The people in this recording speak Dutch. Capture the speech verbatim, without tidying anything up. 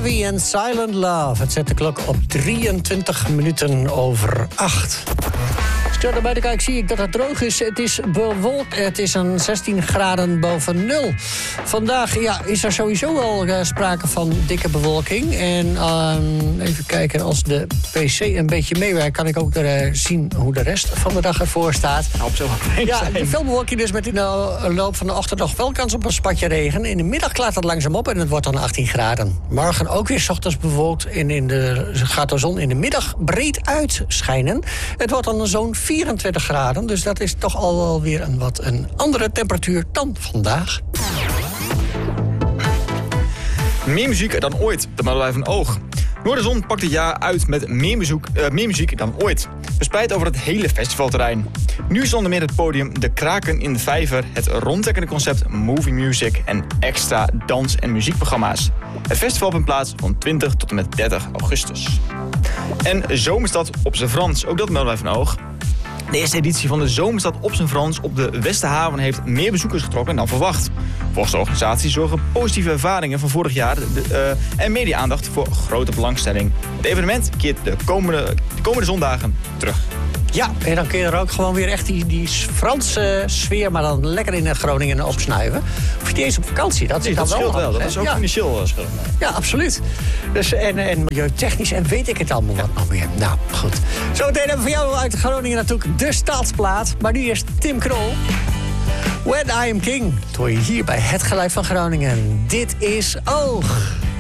Heavy and Silent Love. Het zet de klok op drieëntwintig minuten over acht. Stel naar buiten kijk, zie ik dat het droog is. Het is bewolkt. Het is een zestien graden boven nul. Vandaag ja, is er sowieso wel uh, sprake van dikke bewolking. En uh, even kijken, als de P C een beetje meewerkt, kan ik ook uh, zien hoe de rest van de dag ervoor staat. Nou, op zo wel. Ja, veel bewolking dus met in de loop van de ochtend nog wel kans op een spatje regen. In de middag klaart het langzaam op en het wordt dan achttien graden. Morgen ook weer 's ochtends bewolkt en in de, gaat de zon in de middag breed uitschijnen. Het wordt dan zo'n vierentwintig graden, dus dat is toch al wel weer een wat een andere temperatuur dan vandaag. Meer muziek dan ooit, dat melden wij van Oog. Noorderzon pakt het jaar uit met meer muziek, uh, meer muziek dan ooit. Verspreid over het hele festivalterrein. Nu is onder meer het podium De Kraken in de Vijver, het rondtrekkende concept Movie Music en extra dans- en muziekprogramma's. Het festival vindt plaats van twintig tot en met dertig augustus. En Zomerstad op z'n Frans, ook dat melden wij van Oog. De eerste editie van de Zomerstad op z'n Frans op de Westerhaven heeft meer bezoekers getrokken dan verwacht. Volgens de organisatie zorgen positieve ervaringen van vorig jaar de, uh, en media-aandacht voor grote belangstelling. Het evenement keert de komende, de komende zondagen terug. Ja, en dan kun je er ook gewoon weer echt die, die Franse sfeer, maar dan lekker in Groningen opsnuiven. Of je niet eens op vakantie, dat is dan dat wel scheelt wel. Dat hè? is ook ja. financieel scheelt. Ja, absoluut. Dus, en, en milieutechnisch en weet ik het allemaal wat nog meer. Nou, goed. Zometeen hebben we voor jou uit Groningen natuurlijk de Stadsplaat. Maar nu eerst Tim Krol. When I Am King. Dat hoor je hier bij Het Geluid van Groningen. Dit is Oog.